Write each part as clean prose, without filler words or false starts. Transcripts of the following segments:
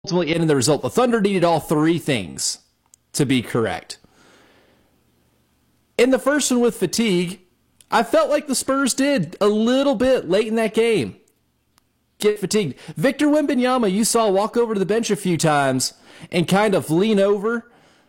ultimately ended the result. The Thunder needed all three things to be correct. In the first one with fatigue, I felt like the Spurs did a little bit late in that game get fatigued. Victor Wembanyama, you saw walk over to the bench a few times and kind of lean over.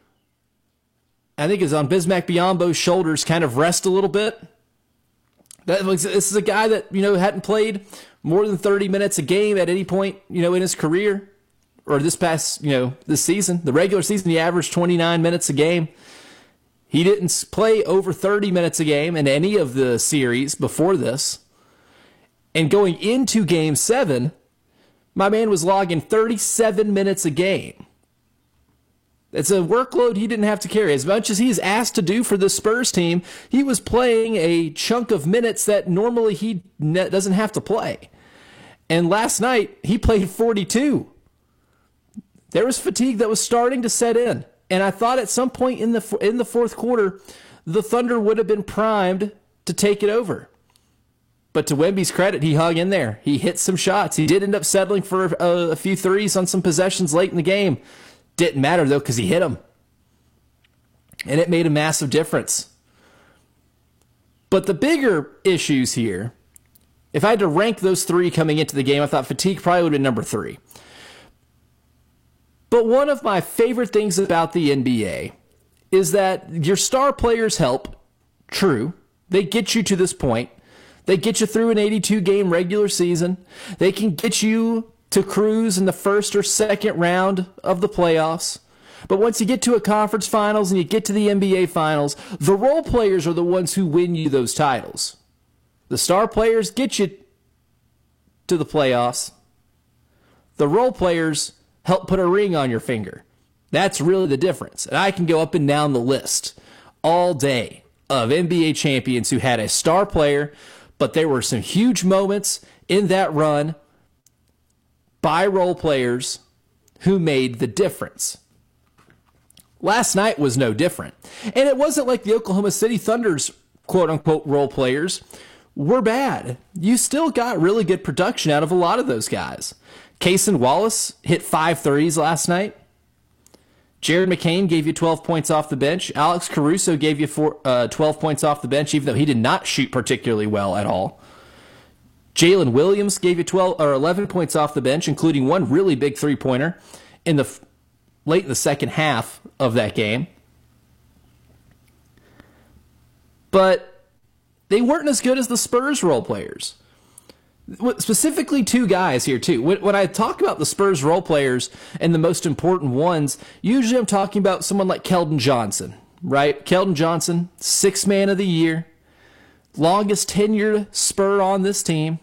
I think it's on Bismack Biyombo's shoulders, kind of rest a little bit. This is a guy that, hadn't played more than 30 minutes a game at any point, in his career, or this past, this season. The regular season, he averaged 29 minutes a game. He didn't play over 30 minutes a game in any of the series before this. And going into Game 7, my man was logging 37 minutes a game. It's a workload he didn't have to carry. As much as he's asked to do for the Spurs team, he was playing a chunk of minutes that normally he doesn't have to play. And last night, he played 42. There was fatigue that was starting to set in. And I thought at some point in the fourth quarter, the Thunder would have been primed to take it over. But to Wemby's credit, he hung in there. He hit some shots. He did end up settling for a few threes on some possessions late in the game. Didn't matter, though, because he hit them. And it made a massive difference. But the bigger issues here, if I had to rank those three coming into the game, I thought fatigue probably would have been number 3. But one of my favorite things about the NBA is that your star players help. True. They get you to this point. They get you through an 82-game regular season. They can get you to cruise in the first or second round of the playoffs. But once you get to a conference finals and you get to the NBA finals, the role players are the ones who win you those titles. The star players get you to the playoffs. The role players help put a ring on your finger. That's really the difference. And I can go up and down the list all day of NBA champions who had a star player, but there were some huge moments in that run by role players who made the difference. Last night was no different. And it wasn't like the Oklahoma City Thunder's quote-unquote role players were bad. You still got really good production out of a lot of those guys. Cason Wallace hit 5 threes last night. Jared McCain gave you 12 points off the bench. Alex Caruso gave you 12 points off the bench, even though he did not shoot particularly well at all. Jalen Williams gave you 11 points off the bench, including one really big three-pointer late in the second half of that game. But they weren't as good as the Spurs role players. Specifically 2 guys here, too. When I talk about the Spurs role players and the most important ones, usually I'm talking about someone like Keldon Johnson, right? Keldon Johnson, 6th man of the year, longest tenured Spur on this team.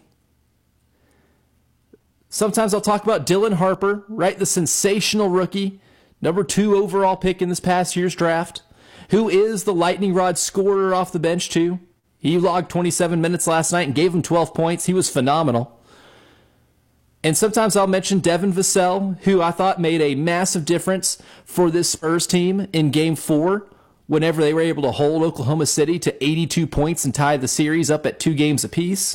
Sometimes I'll talk about Dylan Harper, right? The sensational rookie, number 2 overall pick in this past year's draft, who is the lightning rod scorer off the bench, too. He logged 27 minutes last night and gave him 12 points. He was phenomenal. And sometimes I'll mention Devin Vassell, who I thought made a massive difference for this Spurs team in Game 4, whenever they were able to hold Oklahoma City to 82 points and tie the series up at 2 games apiece.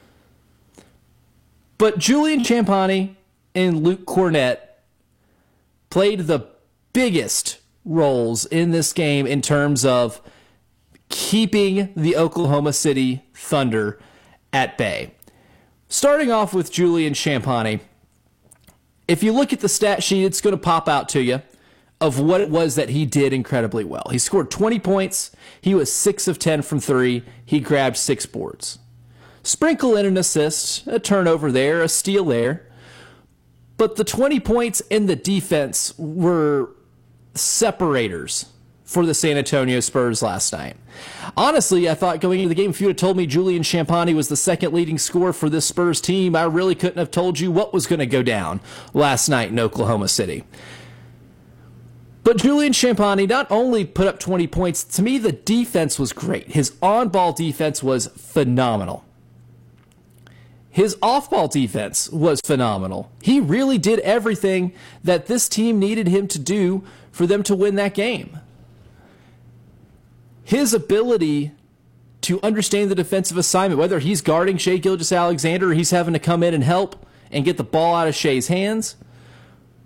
But Julian Champagnie and Luke Kornet played the biggest roles in this game in terms of keeping the Oklahoma City Thunder at bay. Starting off with Julian Champagnie, if you look at the stat sheet, it's going to pop out to you of what it was that he did incredibly well. He scored 20 points. He was 6 of 10 from 3. He grabbed 6 boards. Sprinkle in an assist, a turnover there, a steal there. But the 20 points in the defense were separators for the San Antonio Spurs last night. Honestly, I thought going into the game, if you had told me Julian Champagnie was the second leading scorer for this Spurs team, I really couldn't have told you what was going to go down last night in Oklahoma City. But Julian Champagnie not only put up 20 points, to me the defense was great. His on-ball defense was phenomenal. His off-ball defense was phenomenal. He really did everything that this team needed him to do for them to win that game. His ability to understand the defensive assignment, whether he's guarding Shai Gilgeous-Alexander or he's having to come in and help and get the ball out of Shai's hands,